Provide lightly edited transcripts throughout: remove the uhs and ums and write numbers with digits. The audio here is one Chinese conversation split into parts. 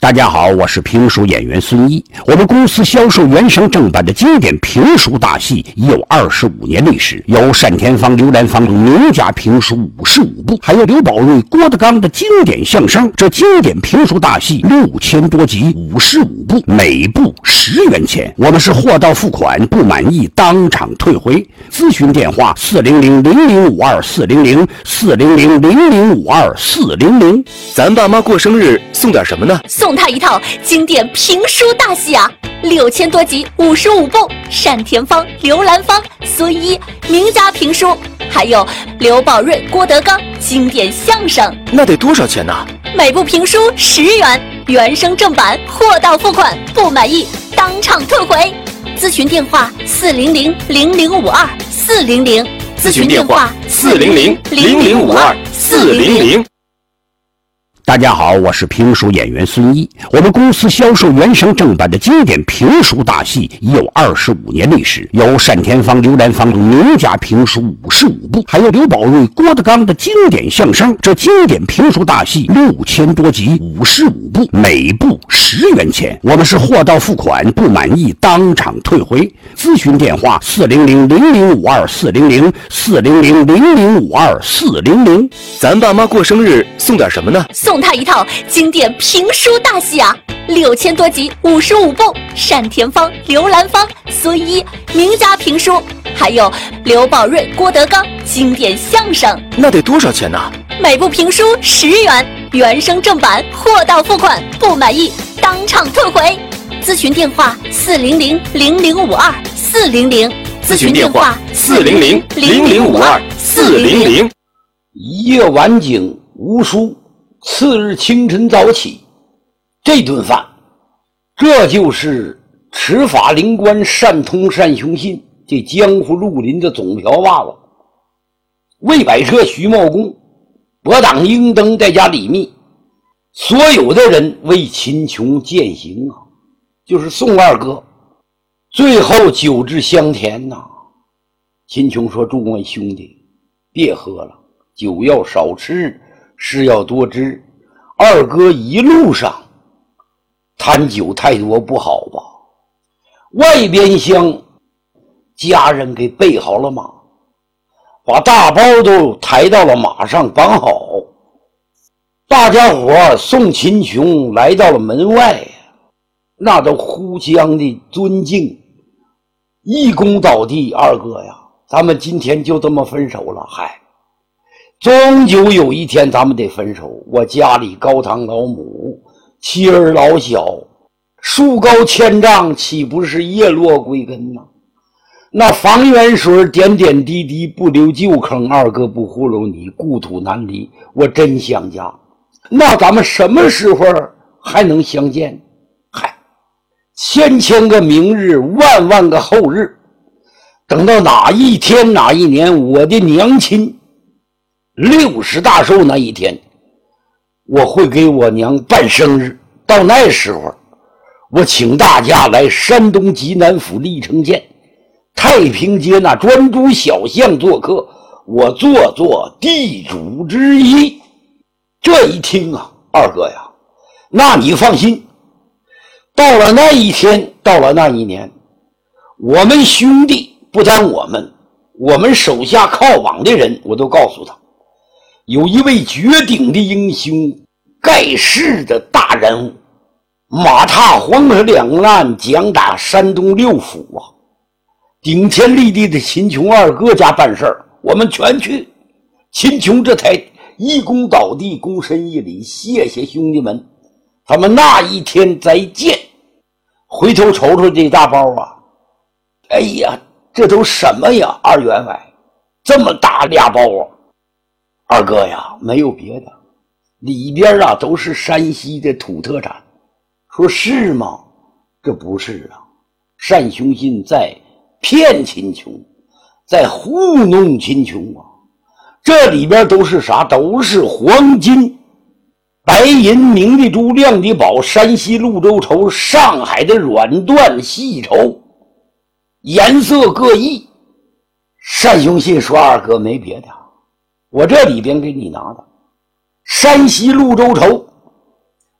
大家好，我是评书演员孙一。我们公司销售原声正版的经典评书大戏已有25年历史，有单田芳、刘兰芳等名家评书55部，还有刘宝瑞、郭德纲的经典相声。这经典评书大戏6000多集，55部，每部10元钱。我们是货到付款，不满意当场退回。咨询电话400-0052-400，400-0052-400。 咱爸妈过生日送点什么呢？ 送他一套经典评书大戏啊，6000多集，55部，单田芳、刘兰芳、孙一名家评书，还有刘宝瑞、郭德纲经典相声。 那得多少钱呢？ 每部评书10元，原声正版，货到付款，不满意当场退回。咨询电话400-0052-400， 咨询电话400-0052-400。 大家好，我是评书演员孙一。我们公司销售原声正版的经典评书大戏已有25年历史，有单田芳、刘兰芳等名家评书55部，还有刘宝瑞、郭德纲的经典相声。这经典评书大戏6000多集，55部，每部10元钱。我们是货到付款，不满意当场退回。咨询电话400-0052-400， 400-0052-400。 咱爸妈过生日送点什么呢？ 送他一套经典评书大戏啊，6000多集，55部，单田芳、刘兰芳、孙一名家评书，还有刘宝瑞、郭德纲经典相声。 那得多少钱呢？ 每部评书10元，原声正版，货到付款，不满意当场退回。咨询电话400-0052-400， 咨询电话400-0052-400。 一夜晚景无书，次日清晨早起，这顿饭，这就是持法灵官单通单雄信这江湖绿林的总瓢把子。魏百彻、徐茂公、博党英登再加李密，所有的人为秦琼饯行啊，就是宋二哥。最后酒至香甜呐，秦琼说：“诸位兄弟，别喝了，酒要少吃，事要多知。二哥一路上贪酒太多不好吧？外边厢家人给备好了马，把大包都抬到了马上绑好。大家伙送秦琼来到了门外，那都互相的尊敬，一躬倒地。二哥呀，咱们今天就这么分手了，嗨。终究有一天咱们得分手，我家里高堂老母，妻儿老小，树高千丈，岂不是叶落归根呢？那房源水点点滴滴不留旧坑，二哥不糊弄你，故土难离，我真想家。那咱们什么时候还能相见？嗨，千千个明日，万万个后日，等到哪一天哪一年，我的娘亲60大寿那一天，我会给我娘办生日。到那时候，我请大家来山东济南府历城县太平街那专诸小巷做客，我做地主之一。这一听啊，二哥呀，那你放心，到了那一天，到了那一年，我们兄弟不单我们手下靠绑的人，我都告诉他，有一位绝顶的英雄，盖世的大人物，马踏黄河两岸，将打山东6府啊，顶天立地的秦琼二哥家办事儿，我们全去。秦琼这才一躬倒地，躬身一礼，谢谢兄弟们，咱们那一天再见。回头瞅瞅这大包啊，哎呀，这都什么呀？2员外，这么大俩包啊！二哥呀，没有别的，里边啊都是山西的土特产。说是吗？这不是啊，单雄信在骗秦琼，在糊弄秦琼啊。这里边都是啥？都是黄金、白银、明的珠、亮的宝，山西潞州绸，上海的软缎细绸，颜色各异。单雄信说：“二哥没别的，我这里边给你拿的山西潞州绸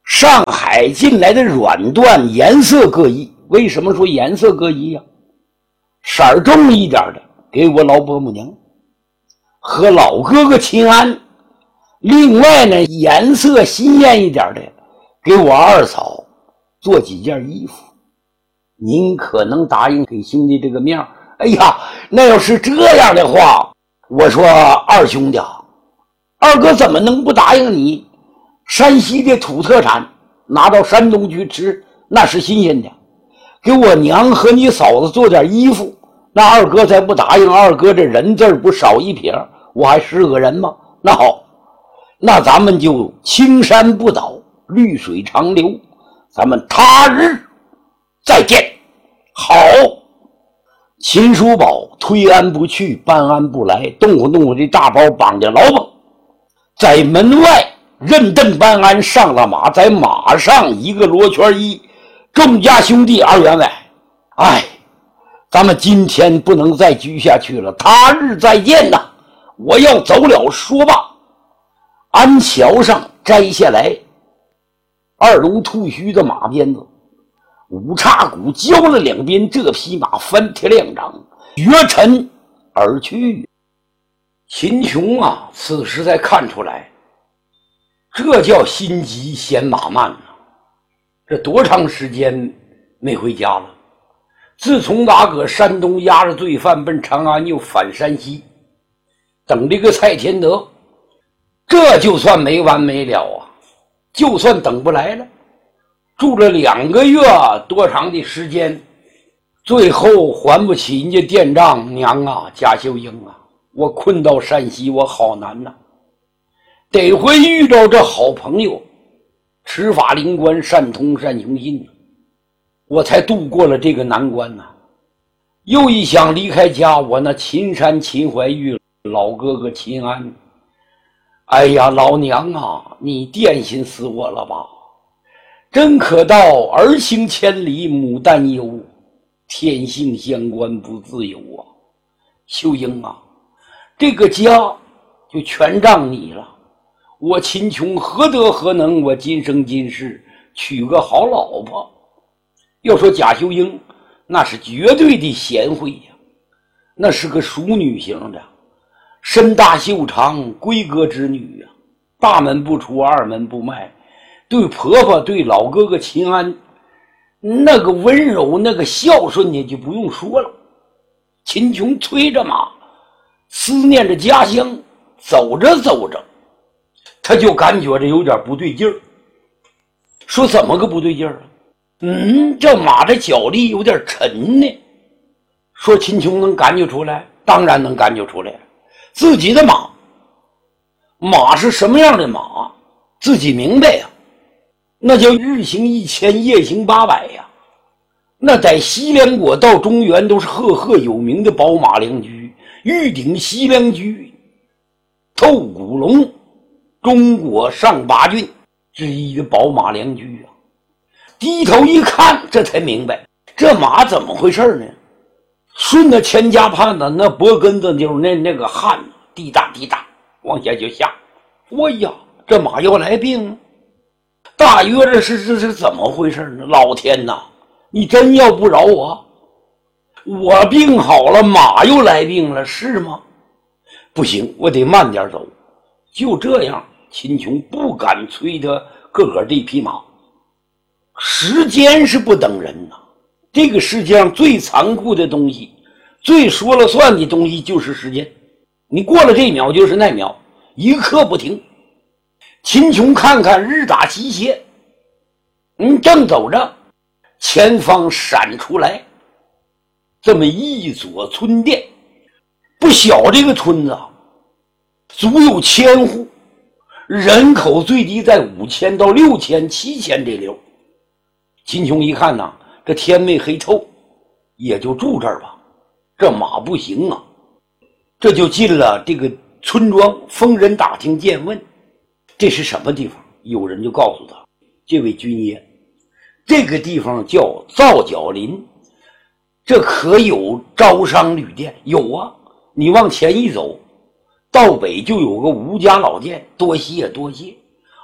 上海进来的软缎颜色各异。为什么说颜色各异呀？色儿重一点的给我老伯母娘和老哥哥秦安，另外呢颜色鲜艳一点的给我二嫂做几件衣服。您可能答应给兄弟这个面？哎呀，那要是这样的话，我说二兄弟，二哥怎么能不答应你？山西的土特产拿到山东去吃，那是新鲜的。给我娘和你嫂子做点衣服，那二哥再不答应，二哥这人字不少一撇，我还是个人吗？那好，那咱们就青山不倒，绿水长流，咱们他日再见。好。秦叔宝推安不去，办安不来，动活动活这大包绑着老鸨，在门外认邓办安上了马，在马上一个罗圈衣，众家兄弟二员外，哎，咱们今天不能再居下去了，他日再见呐！我要走了。说罢，安桥上摘下来二龙吐须的马鞭子，五叉鼓交了两边，这匹马翻贴两掌，绝尘而去。秦琼啊，此时才看出来，这叫心急嫌马慢啊！这多长时间没回家了？自从打搁山东押着罪犯奔长安，又返山西，等这个蔡天德，这就算没完没了啊！就算等不来了，住了2个月多长的时间，最后还不起人家店账。娘啊，贾秀英啊，我困到山西，我好难呐！得回遇到这好朋友持法灵官单通单雄信，我才度过了这个难关呐。又一想离开家，我那秦山秦怀玉老哥哥秦安，哎呀，老娘啊，你惦心死我了吧？真可道儿行千里母担忧，天性相关不自由啊！秀英啊，这个家就全让你了。我秦琼何德何能？我今生今世娶个好老婆。要说贾秀英，那是绝对的贤惠呀，那是个淑女型的，身大袖长，闺阁之女啊，大门不出，二门不迈。对婆婆对老哥哥秦安那个温柔，那个孝顺的就不用说了。秦琼催着马，思念着家乡，走着走着，他就感觉着有点不对劲儿。说怎么个不对劲儿啊？这马的脚力有点沉呢。说秦琼能感觉出来？当然能感觉出来。自己的马是什么样的马，自己明白呀。那叫日行1000，夜行800呀。那在西凉国到中原都是赫赫有名的宝马良驹，玉鼎西凉驹，透骨龙，中国上8郡之一的宝马良驹啊。低头一看，这才明白这马怎么回事呢？顺着钱家畔的那脖根子就是那个汗滴答滴答往下就下。哎呀，这马要来病，大约这是怎么回事呢？老天哪，你真要不饶我病好了，马又来病了，是吗？不行，我得慢点走。就这样，秦琼不敢催他个这匹马。时间是不等人呐，这个世界上最残酷的东西，最说了算的东西就是时间。你过了这秒就是那秒，一刻不停。秦琼看看日打西斜，正走着，前方闪出来这么一所村店，不小这个村子，足有1000户，人口最低在5000到6000、7000这溜。秦琼一看呐，这天没黑透，也就住这儿吧。这马不行啊，这就进了这个村庄，逢人打听见问，这是什么地方？有人就告诉他，这位军爷，这个地方叫皂角林，这可有招商旅店？有啊，你往前一走，到北就有个吴家老店。多谢多谢。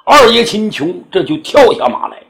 二爷秦琼这就跳下马来，